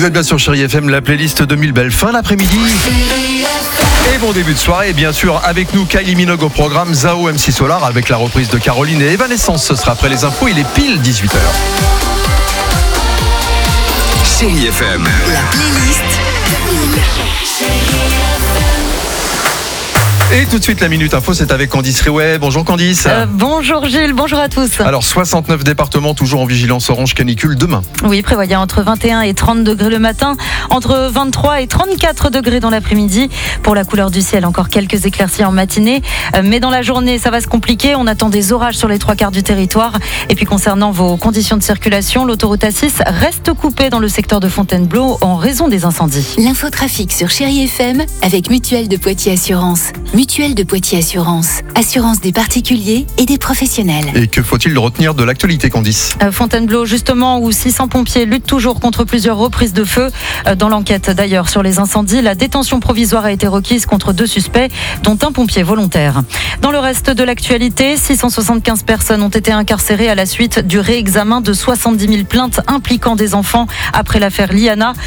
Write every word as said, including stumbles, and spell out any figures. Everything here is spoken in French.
Vous êtes bien sur Chérie F M, la playlist deux mille belle fin l'après-midi. Et bon début de soirée, et bien sûr avec nous Kylie Minogue au programme, Zao, M C Solar avec la reprise de Caroline et Evanescence. Ce sera après les infos, il est pile dix-huit heures. Chérie F M, la playlist Et tout de suite la Minute Info, c'est avec Candice Riouet. Bonjour Candice. Euh, bonjour Gilles, bonjour à tous. Alors soixante-neuf départements toujours en vigilance orange canicule demain. Oui, prévoyant entre vingt et un et trente degrés le matin, entre vingt-trois et trente-quatre degrés dans l'après-midi. Pour la couleur du ciel, encore quelques éclaircies en matinée. Mais dans la journée, ça va se compliquer. On attend des orages sur les trois quarts du territoire. Et puis concernant vos conditions de circulation, l'autoroute A six reste coupée dans le secteur de Fontainebleau en raison des incendies. L'infotrafic sur Chérie F M avec Mutuelle de Poitiers Assurance. Mutuelle de Poitiers Assurance. Assurance des particuliers et des professionnels. Et que faut-il retenir de l'actualité, Candice ? Euh, Fontainebleau, justement, où six cents pompiers luttent toujours contre plusieurs reprises de feu. Euh, dans l'enquête, d'ailleurs, sur les incendies, la détention provisoire a été requise contre deux suspects, dont un pompier volontaire. Dans le reste de l'actualité, six cent soixante-quinze personnes ont été incarcérées à la suite du réexamen de soixante-dix mille plaintes impliquant des enfants après l'affaire Liana.